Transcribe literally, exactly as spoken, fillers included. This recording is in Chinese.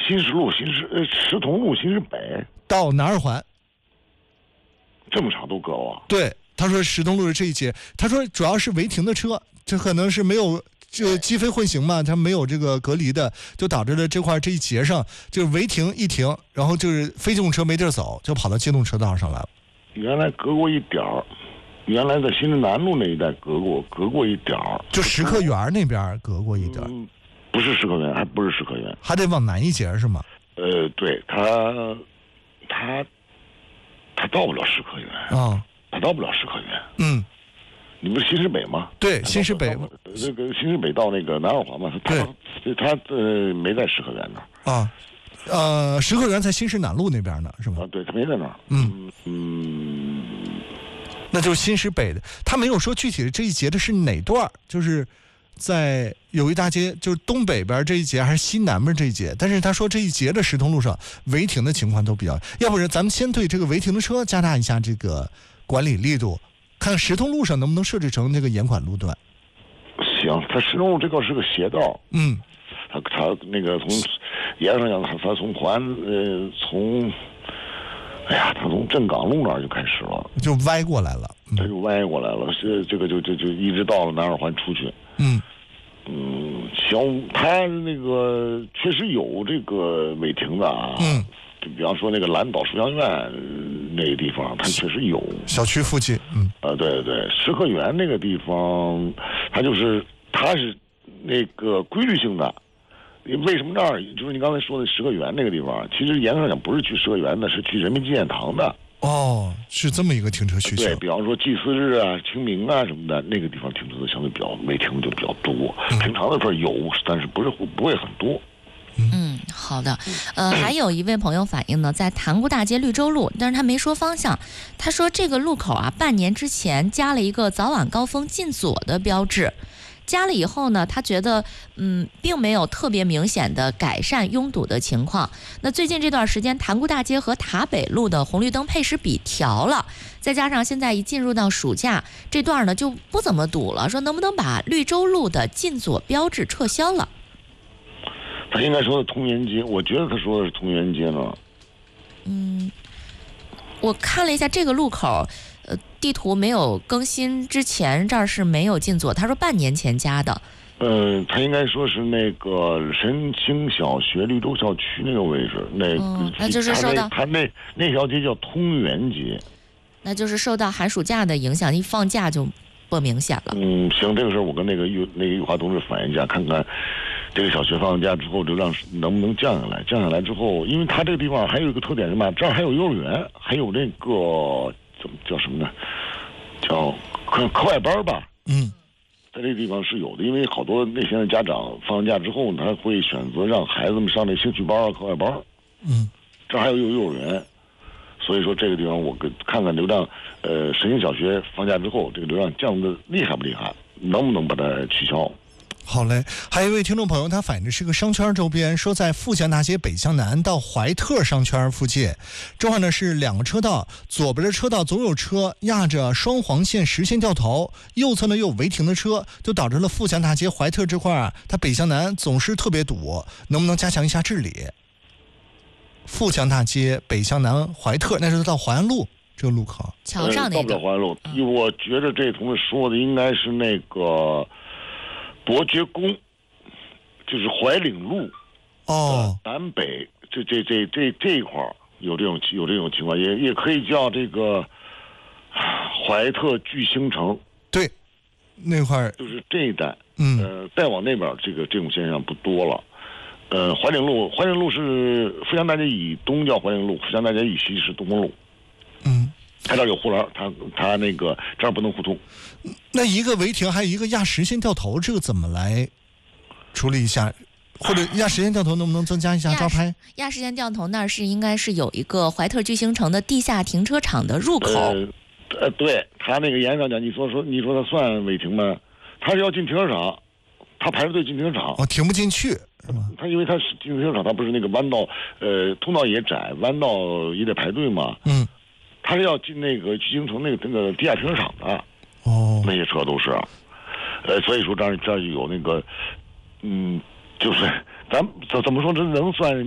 新石路、新石呃石桐路、新石北到南二环， 这么长都隔啊？ 对，他说石桐路的这一节，他说主要是违停的车，这可能是没有就机非混行嘛，它没有这个隔离的，就导致了这块这一节上就是违停一停，然后就是非机动车没地儿走，就跑到机动车道上来了。 原来隔过一点儿，原来在新城南路那一带隔过隔过一点儿， 就石刻园那边隔过一点、嗯， 不是石刻园，还不是石刻园， 还得往南一截是吗？ 呃，对他，他他到不了石刻园啊、哦， 他到不了石刻园。 嗯。 你不是新市北吗？ 对，新市北， 这个新市北到那个南二环嘛，他他呃没在石刻园那儿啊，呃，石刻园在新市南路那边呢，是吗？ 啊，对，他没在那儿。 嗯嗯，那就是新市北的，他没有说具体的这一节的是哪段，就是在友谊大街，就是东北边这一节还是西南边这一节，但是他说这一节的石通路上违停的情况都比较，要不然咱们先对这个违停的车加大一下这个管理力度。看石通路上能不能设置成那个严管路段？ 行，它石通路这个是个斜道， 嗯， 它它那个从沿上讲，它它从环呃从，哎呀，它从镇港路那儿就开始了， 就歪过来了， 它、嗯、就歪过来了，是这个就就就一直到了南二环出去， 嗯嗯，行，它那个确实有这个违停的啊， 嗯。 比方说那个蓝岛书香院那个地方，它确实有小区附近，嗯， 啊，对对，石刻园那个地方，它就是它是那个规律性的。为什么那儿就是你刚才说的石刻园那个地方，其实严格上讲不是去石刻园的，是去人民纪念堂的。 哦，是这么一个停车需求。 对，比方说祭祀日啊、清明啊什么的，那个地方停车的相对比较违停的就比较多。嗯、平常的时候有，但是不是不会很多。 嗯，好的。呃，还有一位朋友反映呢，在塘沽大街绿洲路，但是他没说方向。他说这个路口啊，半年之前加了一个早晚高峰进左的标志，加了以后呢，他觉得嗯，并没有特别明显的改善拥堵的情况。那最近这段时间，塘沽大街和塔北路的红绿灯配时比调了，再加上现在一进入到暑假，这段呢就不怎么堵了。说能不能把绿洲路的进左标志撤销了？ 他应该说的通源街，我觉得他说的是通源街呢。 嗯，我看了一下这个路口，呃，地图没有更新之前这儿是没有进左，他说半年前加的。 呃，他应该说是那个神兴小学绿洲校区那个位置，那、 嗯、那就是受到他那那条街叫通源街， 那就是受到寒暑假的影响，一放假就不明显了。 嗯，行，这个事儿我跟那个玉那个玉华同志反映一下，看看。这个小学放假之后，就让能不能降下来？降下来之后，因为它这个地方还有一个特点是嘛，这儿还有幼儿园，还有那个怎么叫什么呢？叫课课外班吧。 嗯， 在这个地方是有的，因为好多那些的家长放假之后，他会选择让孩子们上那兴趣班啊、课外班。 嗯， 这儿还有幼儿园，所以说这个地方我跟看看流量，呃，神兴小学放假之后，这个流量降的厉害不厉害？能不能把它取消？ 好嘞，还有一位听众朋友，他反映的是个商圈周边，说在富强大街北向南到怀特商圈附近，这块呢是两个车道，左边的车道总有车压着双黄线实线掉头，右侧呢又有违停的车，就导致了富强大街怀特这块啊，它北向南总是特别堵，能不能加强一下治理？富强大街北向南怀特，那是到淮安路这个路口， 桥上那个。 到不了淮安路，因为我觉得这同志说的应该是那个。伯爵宫，就是怀岭路， 哦， 南北这这这这这一块有这种有这种情况，也也可以叫这个怀特巨星城。 对，那块就是这一带， 嗯， 呃，再往那边这个这种现象不多了。呃，怀岭路，怀岭路是富强大街以东叫怀岭路，富强大街以西是东风路。 嗯。 它这儿有护栏，它它那个这儿不能互通。 那一个违停，还有一个压实线掉头，这个怎么来处理一下？或者压实线掉头能不能增加一下招拍？ 压实线掉头那儿是应该是有一个怀特巨星城的地下停车场的入口。 呃，呃对他那个严上讲，你说说你说他算违停吗？他是要进停车场，他排着队进停车场。 哦，停不进去是吧？ 他因为他是进停车场，他不是那个弯道，呃，通道也窄，弯道也得排队嘛。 嗯。 他是要进那个巨星城那个那个地下停车场的， 哦， 那些车都是，呃，所以说这儿这儿有那个，嗯，就是咱怎怎么说，这能算